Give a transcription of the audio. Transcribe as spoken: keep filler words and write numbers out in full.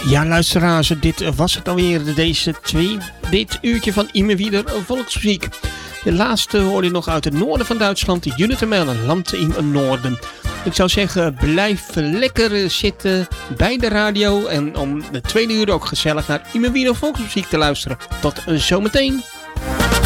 Ja, luisteraars, dit was het alweer, deze twee, dit uurtje van Immerwieder Volksmuziek. De laatste hoorde je nog uit het noorden van Duitsland, de Junetemel, een land in het noorden. Ik zou zeggen, blijf lekker zitten bij de radio en om de tweede uur ook gezellig naar Immerwieder Volksmuziek te luisteren. Tot zometeen.